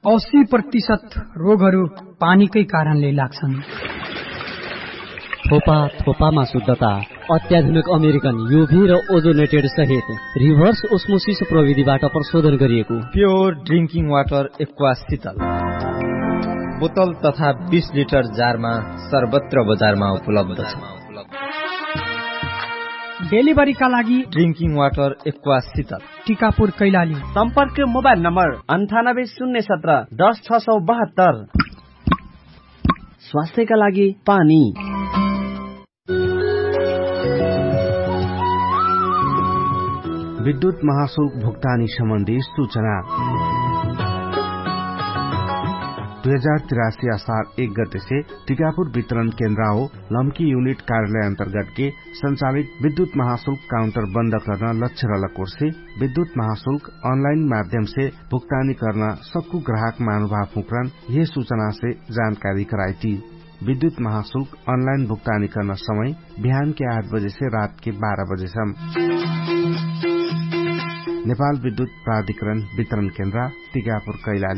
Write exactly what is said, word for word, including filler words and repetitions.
अस्सी प्रतिशत रोगहरू पानीकै कारणले लाग्छन्। थोपा थोपामा शुद्धता, अत्याधुनिक अमेरिकन युभी र ओजोनेटेड सहित रिभर्स ओस्मोसिस प्रविधिबाट प्रशोधन गरिएको प्योर ड्रिंकिङ वाटर एक्वा शीतल बोतल तथा बीस लिटर जारमा सर्वत्र बजारमा उपलब्ध छ। डेलिभरीका लागि ड्रिंकिङ वाटर एक्वा शीतल टिकापुर कैलाली। सम्पर्क मोबाइल नम्बर अन्ठानब्बे शून्य सत्र दस छ सौ बहत्तर। स्वास्थ्यका लागि पानी। विद्युत महाशुल्क भुक्तानी सम्बन्धी सूचना दुई हजार तिरासी असार एक गते से टीकापुर वितरण केन्द्र हो लम्की यूनिट कार्यालय अंतर्गत के संचालित विद्युत महाशुल्क काउंटर बंद करना लक्ष्य रलकोर से विद्युत महाशुल्क ऑनलाइन माध्यम से भुगतानी करना सबको ग्राहक महानुभाव मुकरन ये सूचना से जानकारी कराई थी। विद्युत महाशुल्क ऑनलाइन भुगतानी करना समय बिहान के आठ बजे से रात के बारह बजे सम्म। नेपाल विद्युत प्राधिकरण वितरण केन्द्र टीकापुर कैलाली।